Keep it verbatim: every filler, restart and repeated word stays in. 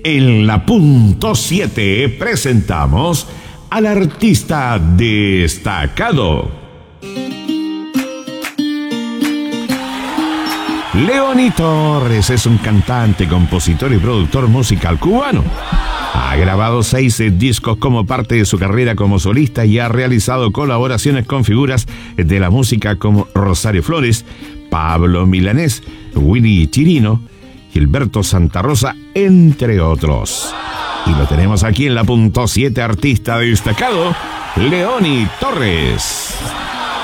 En la punto siete presentamos al artista destacado. Leoni Torres es un cantante, compositor y productor musical cubano. Ha grabado seis discos como parte de su carrera como solista y ha realizado colaboraciones con figuras de la música como Rosario Flores, Pablo Milanés, Willy Chirino, Gilberto Santa Rosa, entre otros. Y lo tenemos aquí en la punto siete, artista destacado, Leoni Torres.